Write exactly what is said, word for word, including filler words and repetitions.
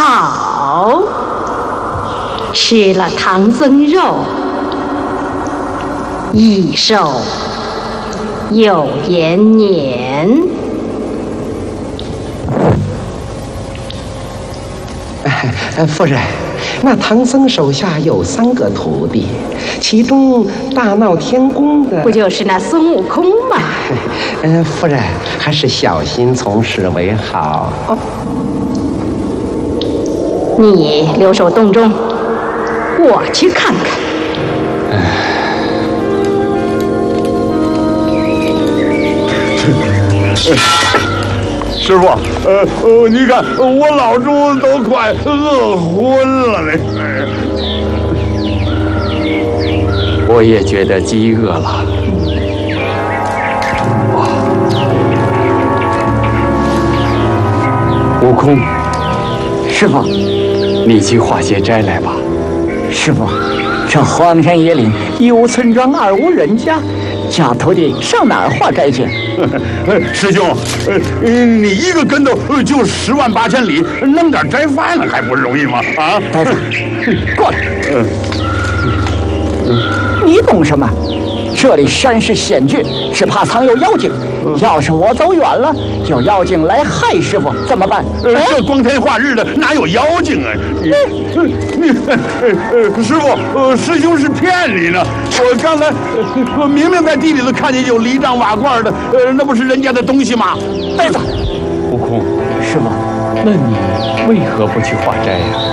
好，吃了唐僧肉，益寿有延年。 夫人，那唐僧手下有三个徒弟，其中大闹天宫的， 不就是那孙悟空吗？ 嗯、呃，夫人还是小心从事为好。哦， 你留守洞中，我去看看。 师傅，呃呃，你看我老猪都快饿昏了嘞。 我也觉得饥饿了。悟空， 师傅， 你去化些斋来吧。 师傅，这荒山野岭，一无村庄，二无人家，小徒弟上哪儿化斋去？ 师兄，呃，你一个跟头就十万八千里，弄点斋饭了还不容易吗？啊！ 呆子，过来。嗯。你懂什么？这里山势险峻，只怕藏有妖精。要是我走远了，有妖精来害师傅，怎么办？ 呃，这光天化日的，哪有妖精啊？你，你，呃，师傅，呃，师兄是骗你呢。我刚才，我明明在地里头看见有犁杖瓦罐的，呃，那不是人家的东西吗？ 呆子， 悟空， 师傅， 那你为何不去化斋呀？